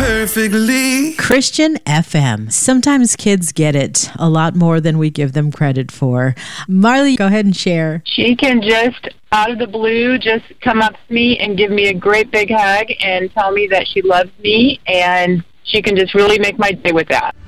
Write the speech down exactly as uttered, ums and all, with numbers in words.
perfectly. Christian F M. Sometimes kids get it a lot more than we give them credit for. Marley, go ahead and share. She can just, out of the blue, just come up to me and give me a great big hug and tell me that she loves me, and she can just really make my day with that.